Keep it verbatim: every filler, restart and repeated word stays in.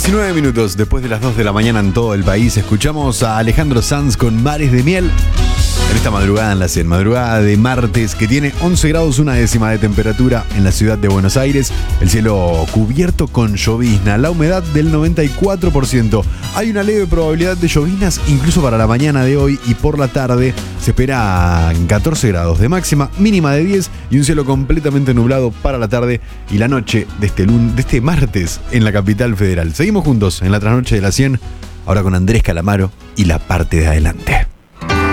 diecinueve minutos después de las dos de la mañana en todo el país, escuchamos a Alejandro Sanz con Mares de Miel. En esta madrugada en la C E N, madrugada de martes, que tiene once grados, una décima de temperatura en la ciudad de Buenos Aires. El cielo cubierto con llovizna, la humedad del noventa y cuatro por ciento. Hay una leve probabilidad de lloviznas incluso para la mañana de hoy, y por la tarde se espera catorce grados de máxima, mínima de diez, y un cielo completamente nublado para la tarde y la noche de este, lun- de este martes en la capital federal. Seguimos juntos en la trasnoche de la cien, ahora con Andrés Calamaro y la parte de adelante.